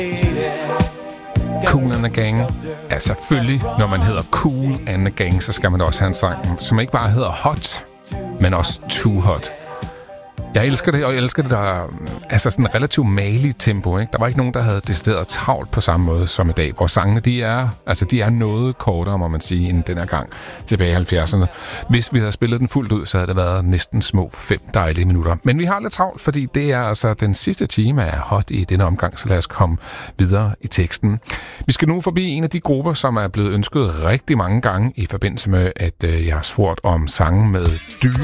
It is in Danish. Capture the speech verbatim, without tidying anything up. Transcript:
Kool and the Gang. Ja, selvfølgelig, når man hedder Kool and the Gang, så skal man også have en sang, som ikke bare hedder Hot, men også Too Hot. Jeg elsker det, og jeg elsker det der, altså sådan relativt maligt tempo, ikke? Der var ikke nogen, der havde decideret travlt på samme måde som i dag. Vores sangene, de er, altså de er noget kortere, må man sige, end den her gang tilbage i halvfjerdserne. Hvis vi havde spillet den fuldt ud, så havde det været næsten små fem dejlige minutter. Men vi har lidt travlt, fordi det er altså den sidste time af Hot i denne omgang, så lad os komme videre i teksten. Vi skal nu forbi en af de grupper, som er blevet ønsket rigtig mange gange i forbindelse med, at øh, jeg har spurgt om sange med dyre.